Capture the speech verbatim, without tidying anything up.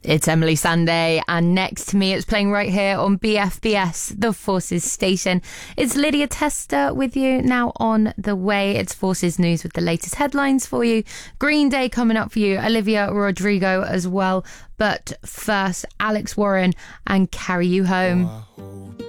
It's Emily Sunday, and next to me, it's playing right here on B F B S, the Forces station. It's Lydia Tester with you now on the way. It's Forces News with the latest headlines for you. Green Day coming up for you, Olivia Rodrigo as well. But first, Alex Warren and Carry You Home.